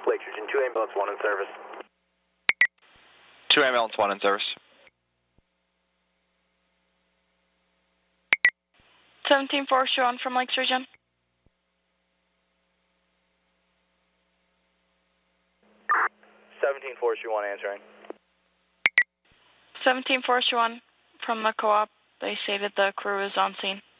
Lake Region 2 ambulance 1 in service. 2 ambulance 1 in service. 17 Forestry 1 from Lakes Region. 17 Forestry 1 answering. 17 Forestry 1 from the co-op. They stated the crew is on scene.